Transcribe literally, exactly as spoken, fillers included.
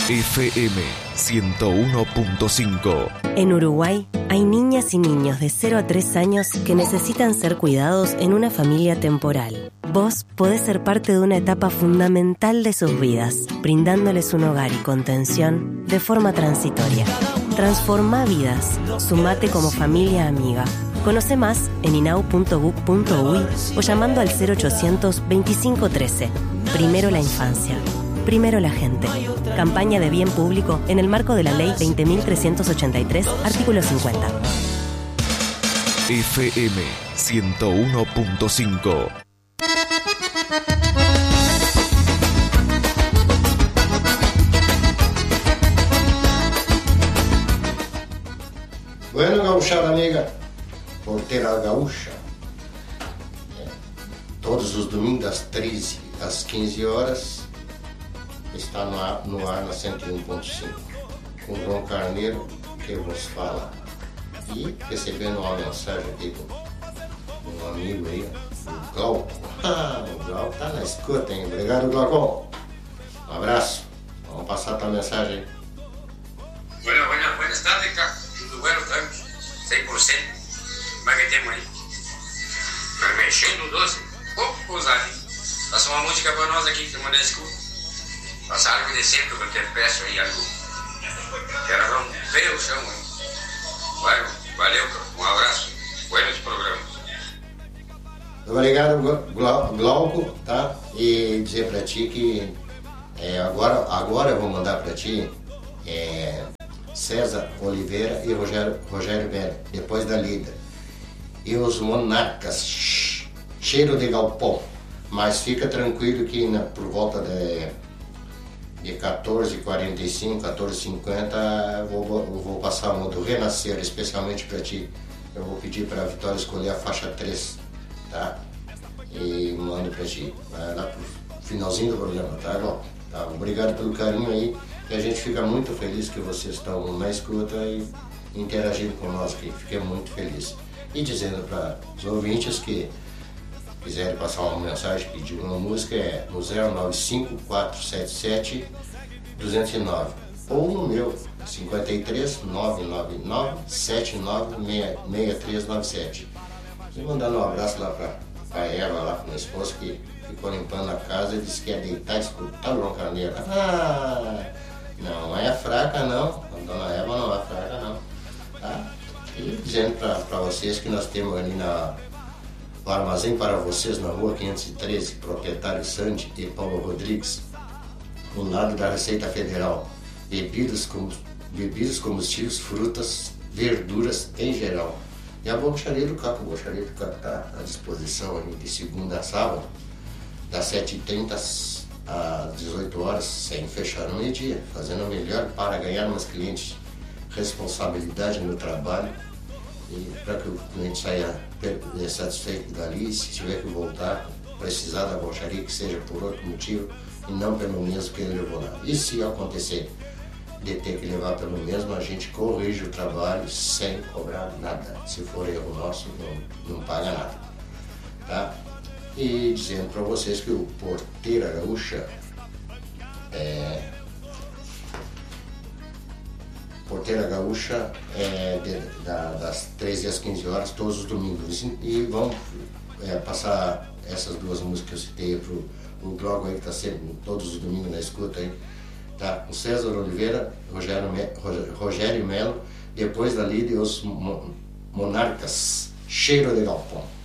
F M ciento uno punto cinco. En Uruguay hay niñas y niños de cero a tres años que necesitan ser cuidados en una familia temporal. Vos podés ser parte de una etapa fundamental de sus vidas, brindándoles un hogar y contención de forma transitoria. Transformá vidas. Sumate como familia amiga. Conoce más en inau punto gov punto uy o llamando al cero ochocientos veinticinco trece. Primero la infancia. Primero la gente. Campaña de bien público en el marco de la Ley veinte mil trescientos ochenta y tres, artículo cincuenta. F M ciento uno punto cinco. Bueno, gauchada amiga, Porteira Gaúcha, é, todos os domingos das treze às quinze horas, está no ar, no ar na cento e um ponto cinco, com o João Carneiro, que vos fala. E recebendo uma mensagem aqui de um amigo aí, o Glauco. Ah, o Glauco tá na escuta, hein? Obrigado, Glaucão. Um abraço. Vamos passar a tua mensagem aí. Bueno, buenas, buenas tardes, cara. Tudo bueno, tá? cem por cento. Como é que temos aí? Fermechando o doce. Ô, ousado. Passa uma música pra nós aqui, que mandei escuta. Passa algo decente, que eu te peço aí, algo. Quero romper o chão, hein? Valeu, valeu, cara. Um abraço. Buenos programas. Obrigado, Glauco, tá? E dizer pra ti que é, agora, agora eu vou mandar pra ti é, César Oliveira e Rogério, Rogério Velho, depois da lida. E os Monarcas, cheiro de galpão. Mas fica tranquilo que na, por volta de, de quatorze e quarenta e cinco, quatorze e cinquenta, eu vou, eu vou passar uma do Renascer, especialmente para ti. Eu vou pedir para a Vitória escolher a faixa três, tá? E mando para ti, lá pro finalzinho do programa, tá, Glauco? Tá? Obrigado pelo carinho aí, e a gente fica muito feliz que vocês estão na escuta e interagindo com nós aqui. Fiquei muito feliz. E dizendo para os ouvintes que quiserem passar uma mensagem, pedir uma música, é no zero nove cinco, quatro sete sete, dois zero nove ou no meu cinquenta e três, nove nove nove, sete nove seis três nove sete. E mandando um abraço lá para a Eva, lá para minha esposa, que ficou limpando a casa e disse que ia deitar e escutar o João Carneiro. Ah, não é fraca não, a dona Eva não é fraca não, tá? E dizendo para vocês que nós temos ali na o Armazém para Vocês, na rua quinhentos e treze, proprietário Sandy e Paulo Rodrigues, no lado da Receita Federal, bebidas, com, bebidas, combustíveis, frutas, verduras em geral. E a borracharia do Caco, a borracharia do Caco está à disposição ali de segunda a sábado, das sete e trinta às dezoito horas, sem fechar no meio-dia, fazendo o melhor para ganhar mais clientes, responsabilidade no trabalho, e para que o cliente saia satisfeito dali, se tiver que voltar, precisar da borracharia, que seja por outro motivo e não pelo mesmo que ele levou lá. E se acontecer de ter que levar pelo mesmo, a gente corrige o trabalho sem cobrar nada. Se for erro nosso, não, não paga nada, tá? E dizendo para vocês que o Porteira Gaúcha é Porteira Gaúcha é de, da, das treze às quinze horas, todos os domingos. E vamos é, passar essas duas músicas que eu citei pro o blog aí, que está sempre todos os domingos na escuta aí. Tá? O César Oliveira, Rogério, Me, Rogério Melo, depois da lida e os Monarcas, cheiro de galpão.